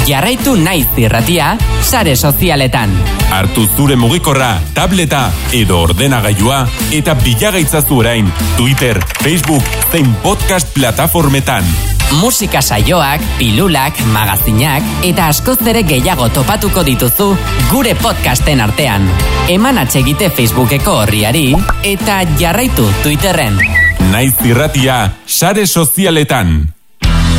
Jarraitu Naiz Irratia sare sozialetan. Hartu zure mugikorra, tableta edo ordenagailua eta bilagaitzazu orain Twitter, Facebook zein podcast plataformetan. Musika saioak, pilulak, magazinak eta askoz ere gehiago topatuko dituzu gure podcasten artean. Eman atsegite Facebookeko orriari eta jarraitu Twitterren. Naiz Irratia sare sozialetan.